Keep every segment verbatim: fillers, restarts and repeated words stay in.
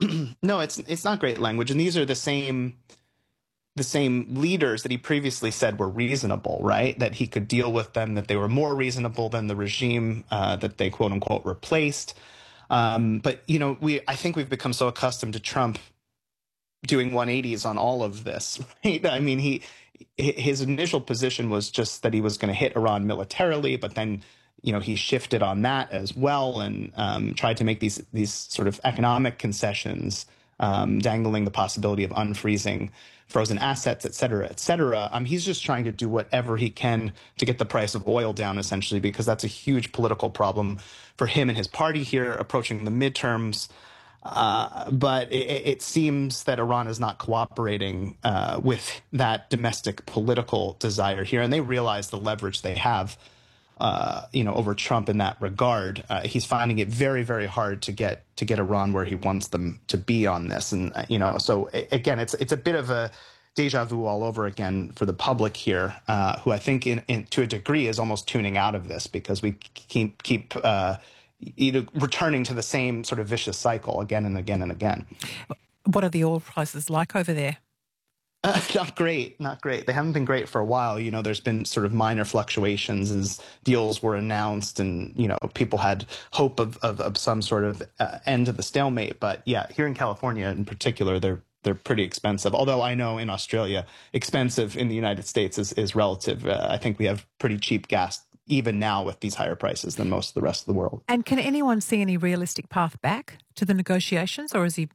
No, it's it's not great language, and these are the same the same leaders that he previously said were reasonable, right? That he could deal with them, that they were more reasonable than the regime uh, that they quote unquote replaced. Um, but you know, we I think we've become so accustomed to Trump doing one eighties on all of this, right? I mean, he his initial position was just that he was going to hit Iran militarily, but then you know he shifted on that as well and um, tried to make these these sort of economic concessions, um, dangling the possibility of unfreezing frozen assets, et cetera, et cetera. Um, he's just trying to do whatever he can to get the price of oil down, essentially, because that's a huge political problem for him and his party here approaching the midterms. Uh, but it, it seems that Iran is not cooperating uh, with that domestic political desire here, and they realize the leverage they have, uh, you know, over Trump in that regard. Uh, he's finding it very, very hard to get to get Iran where he wants them to be on this, and uh, you know, so again, it's it's a bit of a deja vu all over again for the public here, uh, who I think, in, in to a degree, is almost tuning out of this because we keep keep. Uh, either returning to the same sort of vicious cycle again and again and again. What are the oil prices like over there? Uh, not great, not great. They haven't been great for a while. You know, there's been sort of minor fluctuations as deals were announced and, you know, people had hope of, of, of some sort of uh, end to the stalemate. But yeah, here in California in particular, they're they're pretty expensive. Although I know in Australia, expensive in the United States is, is relative. Uh, I think we have pretty cheap gas even now with these higher prices than most of the rest of the world. And can anyone see any realistic path back to the negotiations, or is he?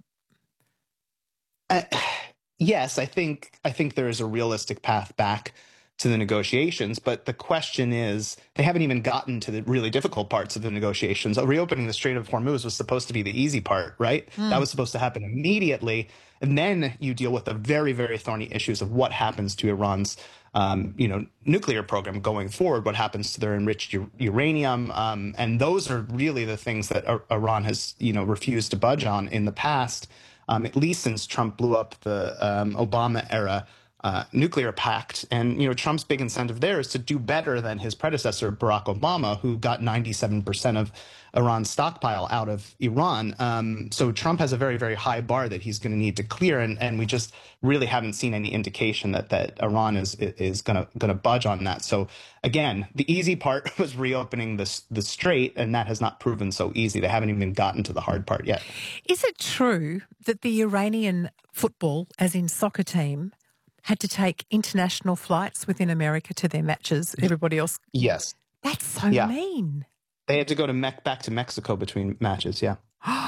Uh, yes, I think I think there is a realistic path back to the negotiations, but the question is, they haven't even gotten to the really difficult parts of the negotiations. Reopening the Strait of Hormuz was supposed to be the easy part, right? Mm. That was supposed to happen immediately, and then you deal with the very, very thorny issues of what happens to Iran's Um, you know, nuclear program going forward, what happens to their enriched u- uranium. Um, and those are really the things that Ar- Iran has, you know, refused to budge on in the past, um, at least since Trump blew up the um, Obama era uh, nuclear pact. And, you know, Trump's big incentive there is to do better than his predecessor, Barack Obama, who got ninety-seven percent of Iran's stockpile out of Iran. Um, so Trump has a very, very high bar that he's going to need to clear. And, and we just really haven't seen any indication that, that Iran is is going to going to budge on that. So again, the easy part was reopening this the strait, and that has not proven so easy. They haven't even gotten to the hard part yet. Is it true that the Iranian football, as in soccer team, had to take international flights within America to their matches? Everybody else? Yes. That's so yeah. mean. They had to go to Me- back to Mexico between matches, yeah.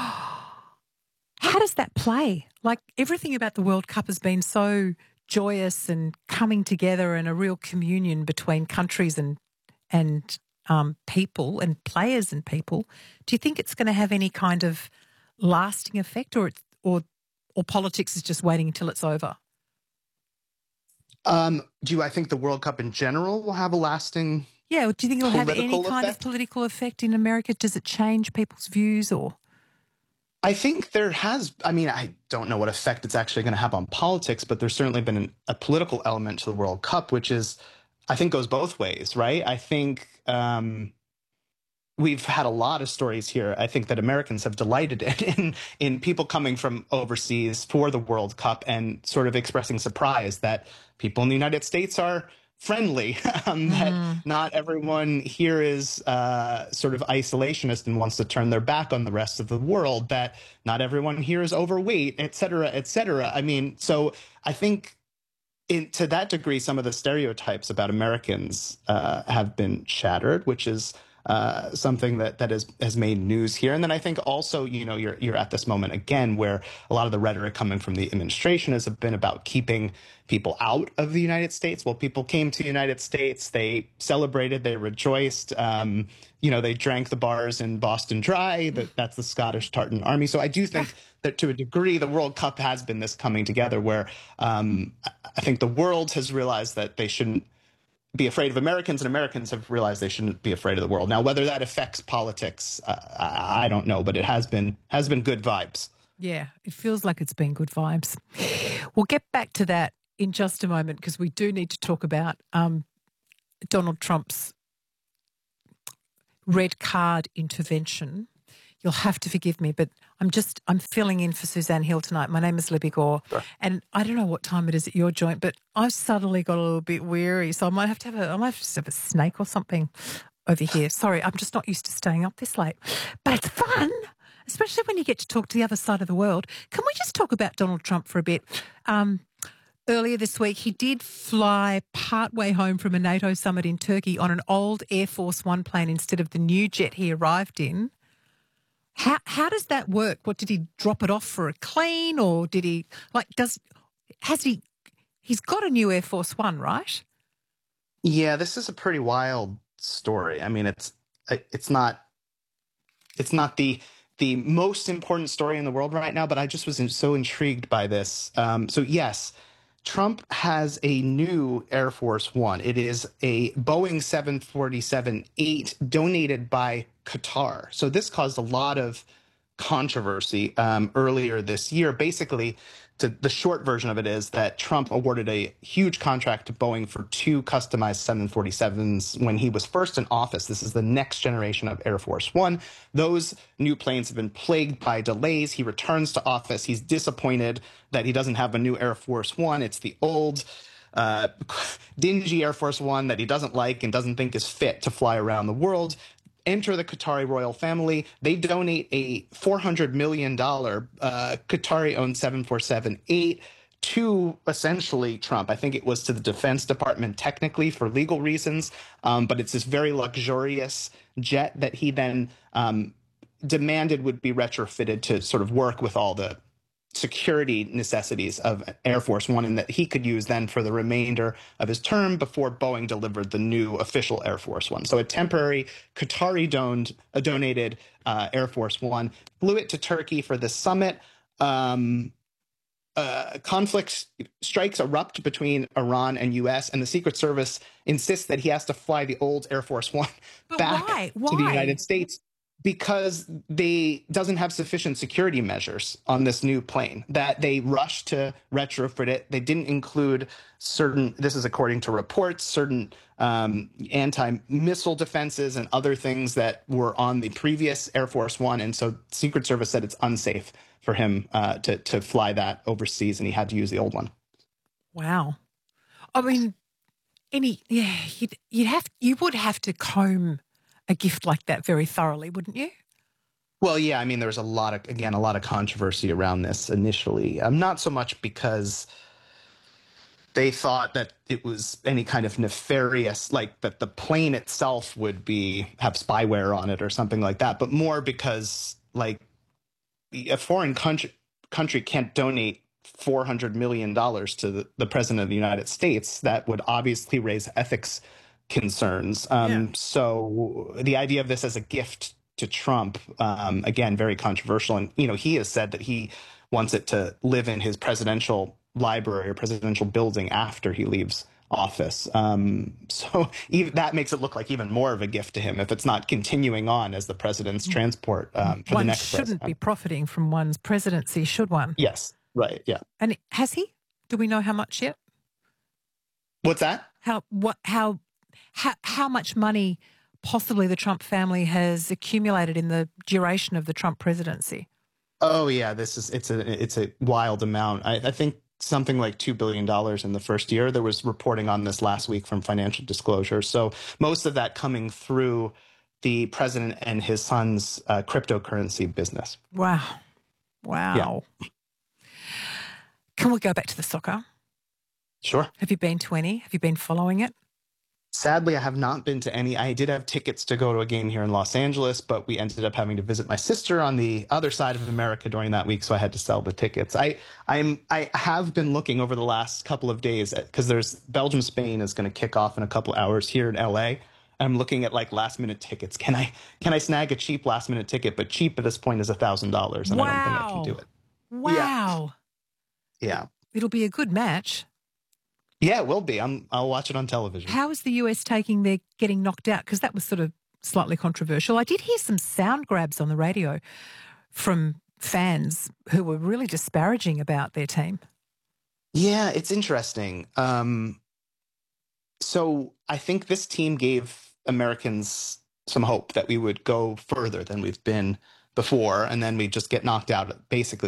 How does that play? Like, everything about the World Cup has been so joyous and coming together and a real communion between countries and and um, people and players and people. Do you think it's going to have any kind of lasting effect, or it's, or or politics is just waiting until it's over? Um, do I think the World Cup in general will have a lasting? Yeah, do you think it'll have any kind effect? of political effect in America? Does it change people's views, or? I think there has, I mean, I don't know what effect it's actually going to have on politics, but there's certainly been an, a political element to the World Cup, which is, I think, goes both ways, right? I think um, we've had a lot of stories here, I think, that Americans have delighted in, in, in people coming from overseas for the World Cup and sort of expressing surprise that people in the United States are friendly, um, that mm. not everyone here is uh, sort of isolationist and wants to turn their back on the rest of the world, that not everyone here is overweight, et cetera, et cetera. I mean, so I think in, to that degree, some of the stereotypes about Americans uh, have been shattered, which is uh, something that that has has made news here. And then I think also, you know, you're you're at this moment again where a lot of the rhetoric coming from the administration has been about keeping people out of the United States. Well, people came to the United States, they celebrated, they rejoiced. Um, you know, they drank the bars in Boston Dry. That that's the Scottish Tartan Army. So I do think that to a degree, the World Cup has been this coming together where um, I think the world has realized that they shouldn't be afraid of Americans, and Americans have realized they shouldn't be afraid of the world. Now, whether that affects politics, uh, I, I don't know, but it has been has been good vibes. Yeah, it feels like it's been good vibes. We'll get back to that in just a moment because we do need to talk about um, Donald Trump's red card intervention. you'll have to forgive me, but I'm just, I'm filling in for Suzanne Hill tonight. My name is Libby Gore, Sure. and I don't know what time it is at your joint, but I've suddenly got a little bit weary, so I might have to have a, I might have to have a snake or something over here. Sorry, I'm just not used to staying up this late, but it's fun, especially when you get to talk to the other side of the world. Can we just talk about Donald Trump for a bit? Um, Earlier this week, he did fly partway home from a NATO summit in Turkey on an old Air Force One plane instead of the new jet he arrived in. How how does that work? What, did he drop it off for a clean, or did he, like, does, has he, he's got a new Air Force One, right? Yeah, this is a pretty wild story. I mean, it's it's not it's not the the most important story in the world right now, but I just was so intrigued by this. Um, so yes, Trump has a new Air Force One. It is a Boeing seven forty-seven eight donated by Qatar. So this caused a lot of controversy um, earlier this year. Basically, to, the short version of it is that Trump awarded a huge contract to Boeing for two customized seven forty-sevens when he was first in office. This is the next generation of Air Force One. Those new planes have been plagued by delays. He returns to office. He's disappointed that he doesn't have a new Air Force One. It's the old, uh, dingy Air Force One that he doesn't like and doesn't think is fit to fly around the world. Enter the Qatari royal family. They donate a four hundred million dollars uh, Qatari-owned seven forty-seven eight to essentially Trump. I think it was to the Defense Department technically for legal reasons, um, but it's this very luxurious jet that he then um, demanded would be retrofitted to sort of work with all the security necessities of Air Force One, and that he could use then for the remainder of his term before Boeing delivered the new official Air Force One. So a temporary Qatari doned, uh, donated uh, Air Force One, flew it to Turkey for the summit. Um, uh, conflict strikes erupt between Iran and U S, and the Secret Service insists that he has to fly the old Air Force One But back why? Why? to the United States, because they doesn't have sufficient security measures on this new plane, that they rushed to retrofit it. They didn't include certain, this is according to reports, certain um, anti-missile defenses and other things that were on the previous Air Force One. And so Secret Service said it's unsafe for him uh, to, to fly that overseas, and he had to use the old one. Wow. I mean, any, yeah, you'd, you'd have, you would have to comb a gift like that very thoroughly, wouldn't you? Well, yeah, I mean, there was a lot of, again, a lot of controversy around this initially. Um, not so much because they thought that it was any kind of nefarious, like that the plane itself would be have spyware on it or something like that, but more because, like, a foreign country country can't donate four hundred million dollars to the, the president of the United States. That would obviously raise ethics concerns. Um, Yeah. So the idea of this as a gift to Trump, um, again, very controversial. And, you know, he has said that he wants it to live in his presidential library or presidential building after he leaves office. Um, so even, that makes it look like even more of a gift to him if it's not continuing on as the president's transport um, for One the next shouldn't president. be profiting from one's presidency, should one? Yes, right, yeah. And has he? Do we know how much yet? What's that? How what how how how much money possibly the Trump family has accumulated in the duration of the Trump presidency? Oh yeah, this is it's a it's a wild amount. I, I think something like two billion dollars in the first year. There was reporting on this last week from Financial Disclosure. So most of that coming through the president and his son's uh, cryptocurrency business. Wow. Wow. Yeah. Can we go back to the soccer? Sure. Have you been to any? Have you been following it? Sadly, I have not been to any. I did have tickets to go to a game here in Los Angeles, but we ended up having to visit my sister on the other side of America during that week, so I had to sell the tickets. I I'm I have been looking over the last couple of days because there's Belgium Spain is going to kick off in a couple hours here in L A. I'm looking at like last minute tickets. Can I can I snag a cheap last minute ticket? But cheap at this point is a thousand dollars, and wow. I don't think I can do it. Wow. Yeah. yeah. It'll be a good match. Yeah, it will be. I'm, I'll watch it on television. How is the U S taking their getting knocked out? Because that was sort of slightly controversial. I did hear some sound grabs on the radio from fans who were really disparaging about their team. Yeah, it's interesting. Um, so I think this team gave Americans some hope that we would go further than we've been before, and then we just get knocked out basically